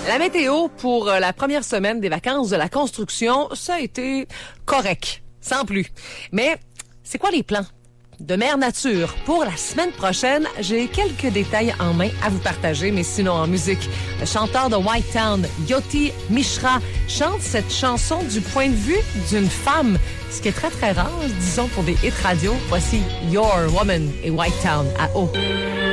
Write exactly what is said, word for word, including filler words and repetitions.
La météo pour la première semaine des vacances de la construction, ça a été correct, sans plus. Mais c'est quoi les plans de Mère Nature pour la semaine prochaine? J'ai quelques détails en main à vous partager, mais sinon en musique. Le chanteur de White Town, Yoti Mishra, chante cette chanson du point de vue d'une femme, ce qui est très très rare, disons, pour des hits radio. Voici Your Woman et White Town à eau.